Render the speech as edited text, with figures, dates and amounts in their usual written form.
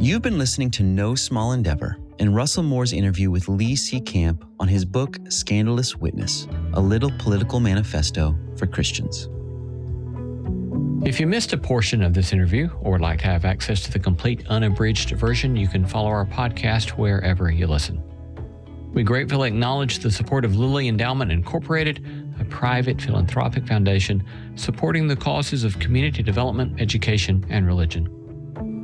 You've been listening to No Small Endeavor and Russell Moore's interview with Lee C. Camp on his book, Scandalous Witness, a little political manifesto for Christians. If you missed a portion of this interview or would like to have access to the complete unabridged version, you can follow our podcast wherever you listen. We gratefully acknowledge the support of Lilly Endowment Incorporated, a private philanthropic foundation supporting the causes of community development, education, and religion.